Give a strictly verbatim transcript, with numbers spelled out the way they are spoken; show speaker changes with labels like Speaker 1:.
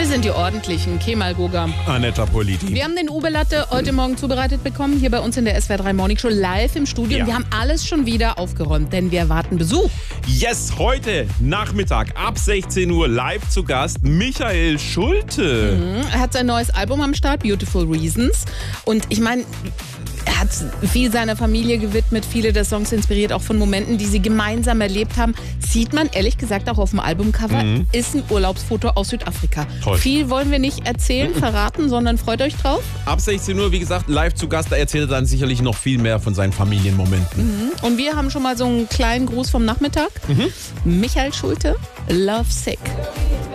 Speaker 1: Wir sind die Ordentlichen. Kemal Goga.
Speaker 2: Anetta Politi.
Speaker 1: Wir haben den Uberlatte heute Morgen zubereitet bekommen, hier bei uns in der S W R drei Morning Show live im Studio.
Speaker 2: Ja.
Speaker 1: Und wir haben alles schon wieder aufgeräumt, denn wir erwarten Besuch.
Speaker 2: Yes, heute Nachmittag ab sechzehn Uhr live zu Gast Michael Schulte.
Speaker 1: Mhm. Er hat sein neues Album am Start, Beautiful Reasons. Und ich meine, er hat viel seiner Familie gewidmet, viele der Songs inspiriert auch von Momenten, die sie gemeinsam erlebt haben. Sieht man ehrlich gesagt auch auf dem Albumcover,
Speaker 2: Mhm.
Speaker 1: ist ein Urlaubsfoto aus Südafrika.
Speaker 2: Toll.
Speaker 1: Viel wollen wir nicht erzählen, verraten, sondern freut euch drauf.
Speaker 2: Ab sechzehn Uhr, wie gesagt, live zu Gast. Da erzählt er dann sicherlich noch viel mehr von seinen Familienmomenten.
Speaker 1: Und wir haben schon mal so einen kleinen Gruß vom Nachmittag. Michael Schulte, Love Sick.